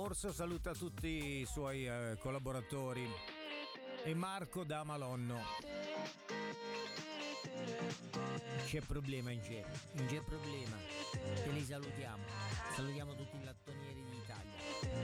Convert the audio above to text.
D'Urso saluta tutti i suoi collaboratori e Marco da Malonno. C'è problema in c'è problema, te li salutiamo tutti i lattonini.